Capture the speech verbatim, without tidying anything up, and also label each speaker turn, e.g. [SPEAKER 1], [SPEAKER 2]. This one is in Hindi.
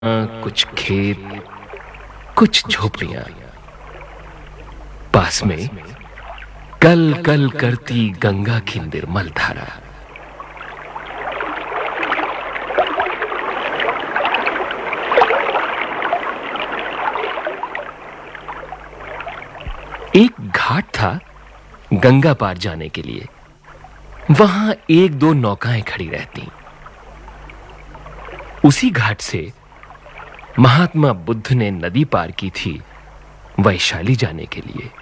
[SPEAKER 1] कुछ खेत, कुछ झोपड़ियां। पास में कल कल करती गंगा की निर्मल धारा। एक घाट था गंगा पार जाने के लिए। वहां एक दो नौकाएं खड़ी रहती। उसी घाट से महात्मा बुद्ध ने नदी पार की थी वैशाली जाने के लिए।